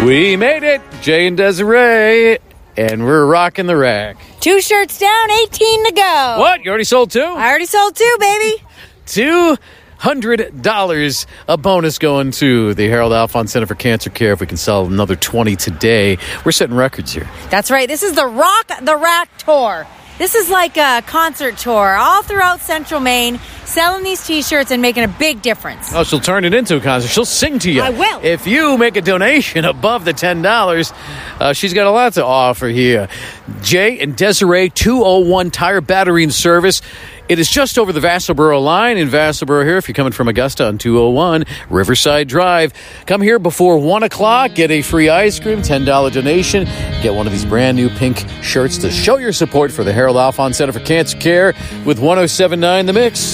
We made it, Jay and Desiree, and we're rocking the rack. 2 shirts down, 18 to go. What? You already sold 2? I already sold 2, baby. $200 a bonus going to the Harold Alphon Center for Cancer Care. If we can sell another 20 today, we're setting records here. That's right. This is the Rock the Rack Tour. This is like a concert tour all throughout Central Maine, selling these T-shirts and making a big difference. Oh, she'll turn it into a concert. She'll sing to you. I will. If you make a donation above the $10, she's got a lot to offer here. Jay and Desiree, 201 Tire Battery and Service. It is just over the Vassalboro line in Vassalboro here. If you're coming from Augusta on 201 Riverside Drive, come here before 1 o'clock. Get a free ice cream, $10 donation. Get one of these brand new pink shirts to show your support for the Harold Alphon Center for Cancer Care with 107.9 The Mix.